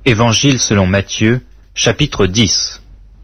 Évangile selon Matthieu, chapitre 10.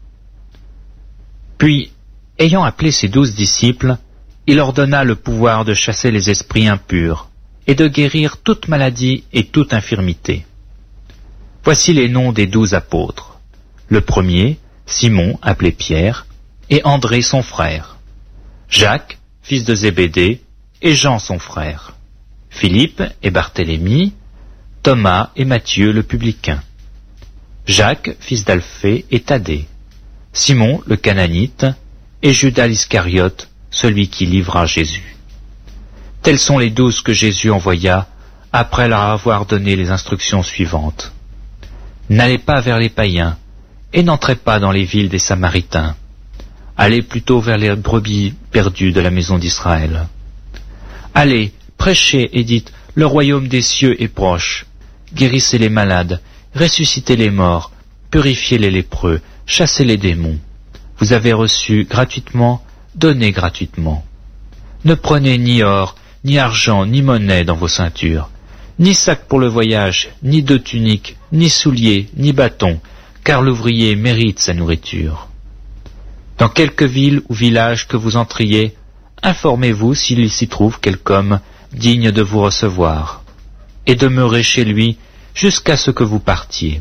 Puis, ayant appelé ses 12 disciples, il leur donna le pouvoir de chasser les esprits impurs et de guérir toute maladie et toute infirmité. Voici les noms des 12 apôtres. Le premier, Simon, appelé Pierre, et André son frère. Jacques, fils de Zébédée, et Jean son frère. Philippe et Barthélemy, Thomas et Matthieu le publicain. Jacques, fils d'Alphée, et Thaddée. Simon le Cananite, et Judas l'Iscariote, celui qui livra Jésus. Tels sont les 12 que Jésus envoya, après leur avoir donné les instructions suivantes. N'allez pas vers les païens, et n'entrez pas dans les villes des Samaritains. Allez plutôt vers les brebis perdues de la maison d'Israël. Allez, prêchez et dites, le royaume des cieux est proche. Guérissez les malades, ressuscitez les morts, purifiez les lépreux, chassez les démons. Vous avez reçu gratuitement, donnez gratuitement. Ne prenez ni or, ni argent, ni monnaie dans vos ceintures, ni sac pour le voyage, ni de tunique, ni souliers, ni bâton, car l'ouvrier mérite sa nourriture. Dans quelque ville ou village que vous entriez, informez-vous s'il s'y trouve quelque homme digne de vous recevoir, et demeurez chez lui jusqu'à ce que vous partiez.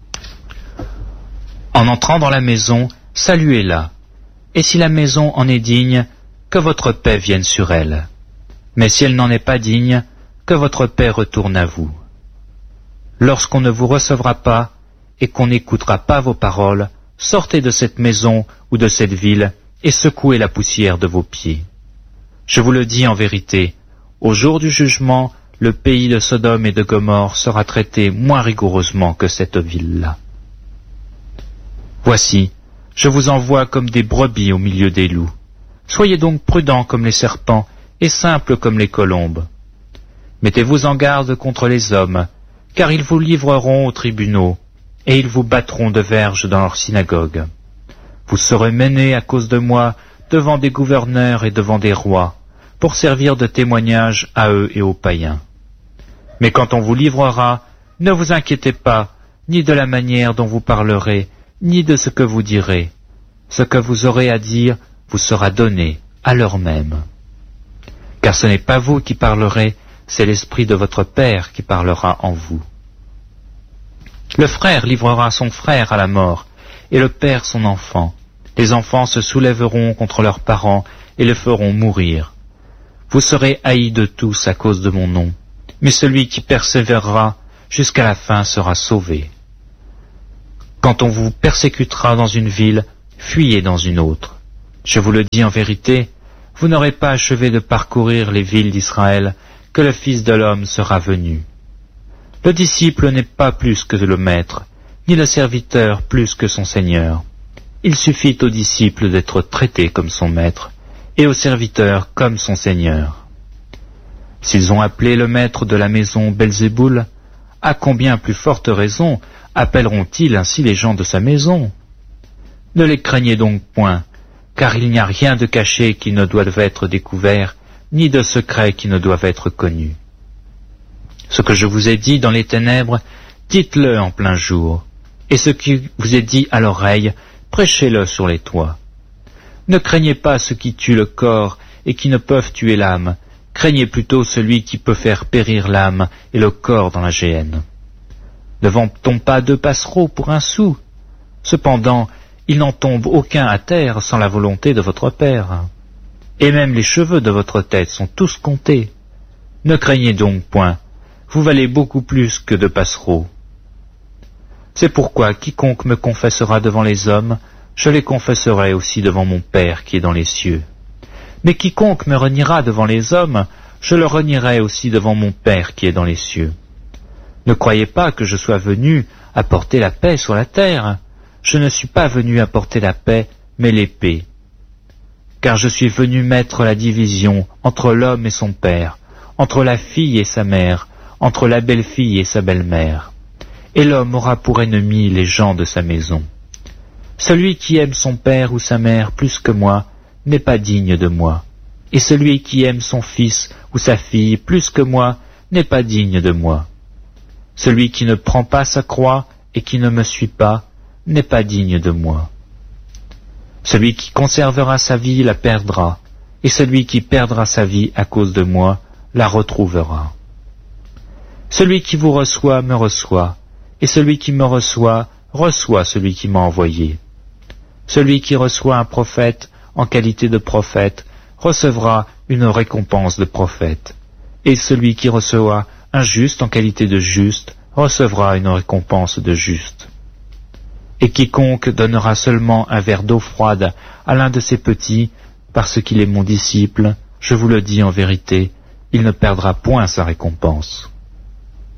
En entrant dans la maison, saluez-la, et si la maison en est digne, que votre paix vienne sur elle. Mais si elle n'en est pas digne, que votre paix retourne à vous. Lorsqu'on ne vous recevra pas, et qu'on n'écoutera pas vos paroles, sortez de cette maison ou de cette ville, et secouez la poussière de vos pieds. Je vous le dis en vérité, au jour du jugement, le pays de Sodome et de Gomorrhe sera traité moins rigoureusement que cette ville-là. Voici, je vous envoie comme des brebis au milieu des loups. Soyez donc prudents comme les serpents et simples comme les colombes. Mettez-vous en garde contre les hommes, car ils vous livreront aux tribunaux, et ils vous battront de verges dans leurs synagogues. Vous serez menés à cause de moi devant des gouverneurs et devant des rois, pour servir de témoignage à eux et aux païens. Mais quand on vous livrera, ne vous inquiétez pas, ni de la manière dont vous parlerez, ni de ce que vous direz. Ce que vous aurez à dire vous sera donné à l'heure même. Car ce n'est pas vous qui parlerez, c'est l'Esprit de votre Père qui parlera en vous. Le frère livrera son frère à la mort, et le père son enfant. Les enfants se soulèveront contre leurs parents et le feront mourir. Vous serez haïs de tous à cause de mon nom, mais celui qui persévérera jusqu'à la fin sera sauvé. Quand on vous persécutera dans une ville, fuyez dans une autre. Je vous le dis en vérité, vous n'aurez pas achevé de parcourir les villes d'Israël que le Fils de l'homme sera venu. Le disciple n'est pas plus que le maître, ni le serviteur plus que son Seigneur. Il suffit au disciple d'être traité comme son maître, et au serviteur comme son Seigneur. S'ils ont appelé le maître de la maison Belzéboul, à combien plus forte raison appelleront-ils ainsi les gens de sa maison? Ne les craignez donc point, car il n'y a rien de caché qui ne doive être découvert, ni de secret qui ne doive être connu. Ce que je vous ai dit dans les ténèbres, dites-le en plein jour, et ce qui vous est dit à l'oreille, prêchez-le sur les toits. Ne craignez pas ceux qui tuent le corps et qui ne peuvent tuer l'âme, craignez plutôt celui qui peut faire périr l'âme et le corps dans la géhenne. Ne vend-on pas 2 passereaux pour 1 sou? Cependant, il n'en tombe aucun à terre sans la volonté de votre Père. Et même les cheveux de votre tête sont tous comptés. Ne craignez donc point, vous valez beaucoup plus que 2 passereaux. C'est pourquoi quiconque me confessera devant les hommes, je les confesserai aussi devant mon Père qui est dans les cieux. Mais quiconque me reniera devant les hommes, je le renierai aussi devant mon Père qui est dans les cieux. Ne croyez pas que je sois venu apporter la paix sur la terre. Je ne suis pas venu apporter la paix, mais l'épée. Car je suis venu mettre la division entre l'homme et son père, entre la fille et sa mère, entre la belle-fille et sa belle-mère. Et l'homme aura pour ennemi les gens de sa maison. Celui qui aime son père ou sa mère plus que moi n'est pas digne de moi, et celui qui aime son fils ou sa fille plus que moi n'est pas digne de moi. Celui qui ne prend pas sa croix et qui ne me suit pas n'est pas digne de moi. Celui qui conservera sa vie la perdra, et celui qui perdra sa vie à cause de moi la retrouvera. Celui qui vous reçoit me reçoit, et celui qui me reçoit reçoit celui qui m'a envoyé. Celui qui reçoit un prophète en qualité de prophète recevra une récompense de prophète, et celui qui reçoit un juste en qualité de juste recevra une récompense de juste. Et quiconque donnera seulement un verre d'eau froide à l'un de ces petits, parce qu'il est mon disciple, je vous le dis en vérité, il ne perdra point sa récompense.